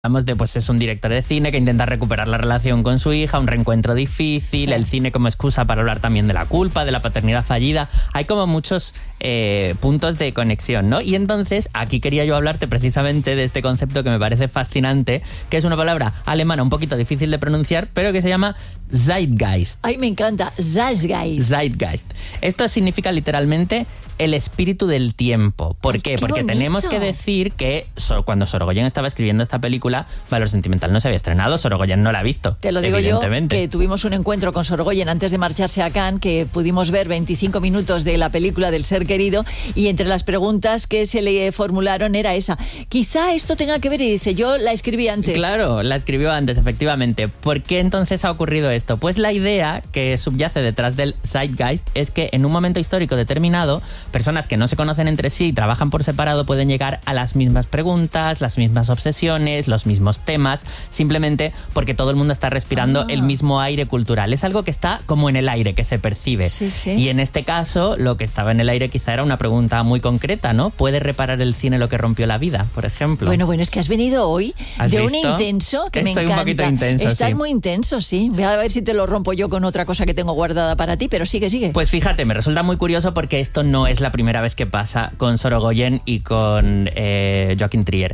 Hablamos de, pues es un director de cine que intenta recuperar la relación con su hija, un reencuentro difícil, el cine como excusa para hablar también de la culpa, de la paternidad fallida. Hay como muchos puntos de conexión, ¿no? Y entonces aquí quería yo hablarte precisamente de este concepto que me parece fascinante, que es una palabra alemana un poquito difícil de pronunciar, pero que se llama Zeitgeist. Ay, me encanta. Zeitgeist. Zeitgeist. Esto significa literalmente el espíritu del tiempo. ¿Por qué? Porque bonito. tenemos que decir que cuando Sorogoyen estaba escribiendo esta película, Valor Sentimental no se había estrenado, Sorogoyen no la ha visto. Te lo digo yo, evidentemente. que tuvimos un encuentro con Sorogoyen antes de marcharse a Cannes, que pudimos ver 25 minutos de la película del ser querido, y entre las preguntas que se le formularon era esa. Quizá esto tenga que ver, y dice, yo la escribí antes. Claro, la escribió antes, efectivamente. ¿Por qué entonces ha ocurrido esto? Pues la idea que subyace detrás del Zeitgeist es que en un momento histórico determinado, personas que no se conocen entre sí y trabajan por separado pueden llegar a las mismas preguntas, las mismas obsesiones, los mismos temas, simplemente porque todo el mundo está respirando el mismo aire cultural. Es algo que está como en el aire, que se percibe. Sí, sí. Y en este caso, lo que estaba en el aire quizá era una pregunta muy concreta, ¿no? ¿Puede reparar el cine lo que rompió la vida, por ejemplo? Bueno, es que has venido hoy ¿Has de visto? un intenso que me Estoy encanta. un poquito intenso, Estás sí. muy intenso, sí. Voy a ver si te lo rompo yo con otra cosa que tengo guardada para ti, pero sigue. Pues fíjate, me resulta muy curioso porque esto no es la primera vez que pasa con Sorogoyen y con Joachim Trier.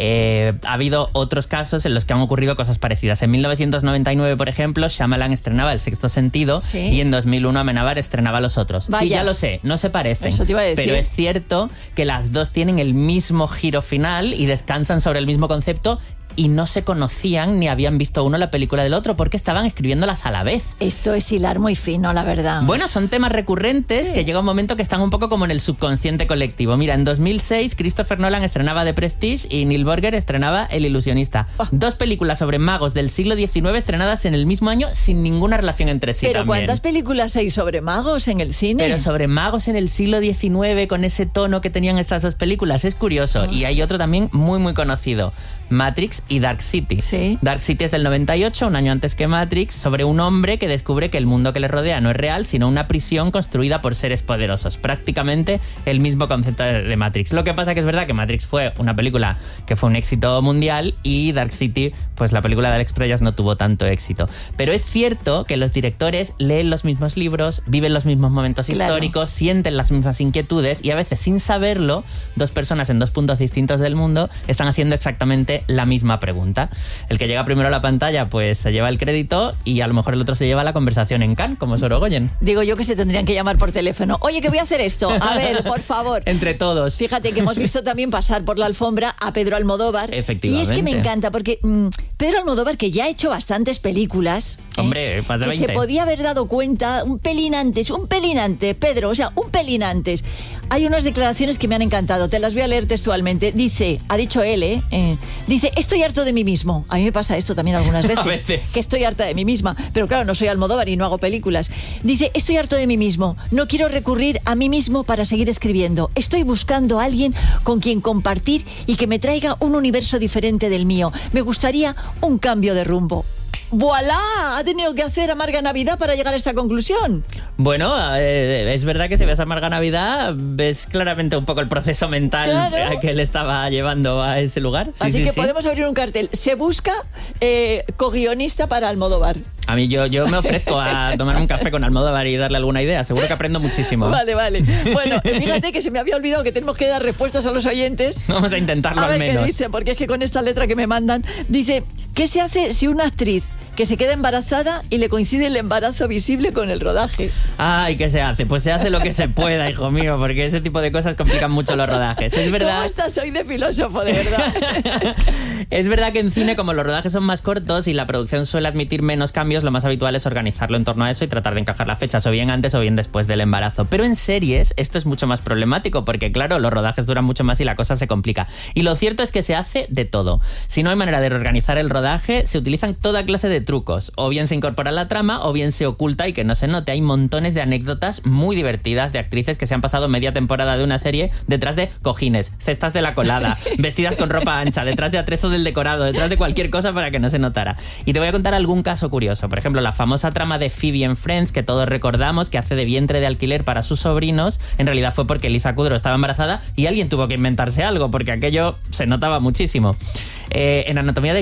Ha habido otros casos en los que han ocurrido cosas parecidas. En 1999, por ejemplo, Shyamalan estrenaba El Sexto Sentido, Sí. y en 2001 Amenábar estrenaba Los Otros. Vaya. Sí, ya lo sé, no se parecen. Eso te iba a decir. Pero es cierto que las dos tienen el mismo giro final y descansan sobre el mismo concepto, y no se conocían ni habían visto uno la película del otro porque estaban escribiéndolas a la vez. Esto es hilar muy fino, la verdad. Bueno, son temas recurrentes Sí. que llega un momento que están un poco como en el subconsciente colectivo. Mira, en 2006 Christopher Nolan estrenaba The Prestige y Neil Burger estrenaba El Ilusionista. Dos películas sobre magos del siglo XIX estrenadas en el mismo año sin ninguna relación entre sí. Pero también. ¿cuántas películas hay sobre magos en el cine? Pero sobre magos en el siglo XIX, con ese tono que tenían estas dos películas, es curioso. Y hay otro también muy, muy conocido, Matrix y Dark City. Sí. Dark City es del 98, un año antes que Matrix, sobre un hombre que descubre que el mundo que le rodea no es real, sino una prisión construida por seres poderosos. Prácticamente el mismo concepto de Matrix. Lo que pasa que es verdad que Matrix fue una película que fue un éxito mundial, y Dark City, pues la película de Alex Proyas no tuvo tanto éxito. Pero es cierto que los directores leen los mismos libros, viven los mismos momentos históricos, sienten las mismas inquietudes, y a veces sin saberlo, dos personas en dos puntos distintos del mundo están haciendo exactamente la misma pregunta. El que llega primero a la pantalla pues se lleva el crédito, y a lo mejor el otro se lleva la conversación en Cannes, como Sorogoyen. Digo yo que se tendrían que llamar por teléfono. Oye, que voy a hacer esto. A ver, por favor. Entre todos. Fíjate que hemos visto también pasar por la alfombra a Pedro Almodóvar. Efectivamente. Y es que me encanta porque Pedro Almodóvar, que ya ha hecho bastantes películas. Hombre, más de que 20. se podía haber dado cuenta un pelín antes, Pedro, o sea, un pelín antes. Hay unas declaraciones que me han encantado, te las voy a leer textualmente. Dice, ha dicho él, dice, estoy harto de mí mismo. A mí me pasa esto también algunas veces. A veces. Que estoy harta de mí misma. Pero claro, no soy Almodóvar y no hago películas. Dice, estoy harto de mí mismo. No quiero recurrir a mí mismo para seguir escribiendo. Estoy buscando a alguien con quien compartir y que me traiga un universo diferente del mío. Me gustaría un cambio de rumbo. ¡Voilá! Ha tenido que hacer Amarga Navidad para llegar a esta conclusión. Bueno, es verdad que si ves Amarga Navidad ves claramente un poco el proceso mental Claro. que él estaba llevando a ese lugar. Sí, Así sí, que sí. podemos abrir un cartel. Se busca co-guionista para Almodóvar. A mí yo me ofrezco a tomar un café con Almodóvar y darle alguna idea. Seguro que aprendo muchísimo. Vale. Bueno, fíjate que se me había olvidado que tenemos que dar respuestas a los oyentes. Vamos a intentarlo A ver al menos. qué dice, porque es que con esta letra que me mandan, dice, ¿qué se hace si una actriz que se queda embarazada y le coincide el embarazo visible con el rodaje? Ay, ¿qué se hace? Pues se hace lo que se pueda, hijo mío, porque ese tipo de cosas complican mucho los rodajes. Es verdad. ¿Cómo estás hoy de filósofo, de verdad? Es verdad que en cine, como los rodajes son más cortos y la producción suele admitir menos cambios, lo más habitual es organizarlo en torno a eso y tratar de encajar las fechas o bien antes o bien después del embarazo. Pero en series esto es mucho más problemático porque, claro, los rodajes duran mucho más y la cosa se complica. Y lo cierto es que se hace de todo. Si no hay manera de reorganizar el rodaje, se utilizan toda clase de trucos. O bien se incorpora a la trama o bien se oculta y que no se note. Hay montones de anécdotas muy divertidas de actrices que se han pasado media temporada de una serie detrás de cojines, cestas de la colada, vestidas con ropa ancha, detrás de atrezo del decorado, detrás de cualquier cosa para que no se notara. Y te voy a contar algún caso curioso. Por ejemplo, la famosa trama de Phoebe en Friends, que todos recordamos, que hace de vientre de alquiler para sus sobrinos, en realidad fue porque Lisa Kudrow estaba embarazada y alguien tuvo que inventarse algo, porque aquello se notaba muchísimo. En Anatomía de